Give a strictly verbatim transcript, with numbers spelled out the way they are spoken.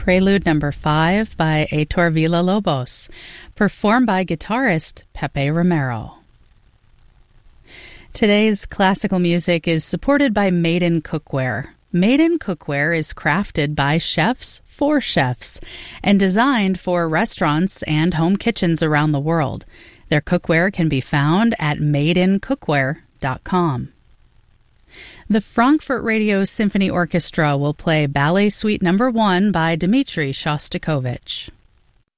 Prelude number five by Heitor Villa-Lobos, performed by guitarist Pepe Romero. Today's classical music is supported by Maiden Cookware. Maiden Cookware is crafted by chefs for chefs and designed for restaurants and home kitchens around the world. Their cookware can be found at made in cookware dot com. The Frankfurt Radio Symphony Orchestra will play Ballet Suite number one by Dmitri Shostakovich.